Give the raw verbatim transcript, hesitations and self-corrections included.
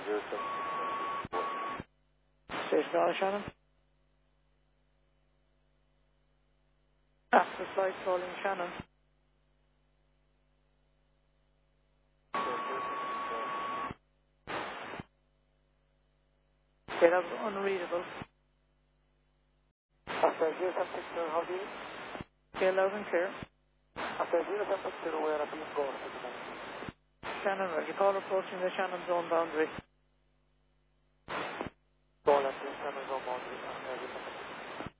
zero seven. Station Garden, Shannon. After flight calling Shannon. Okay, that was unreadable. After zero seven six zero, how do you? Okay, loud and clear. After zero seven six zero, where are you going at the moment? Shannon, ready. Call approaching the Shannon zone boundary.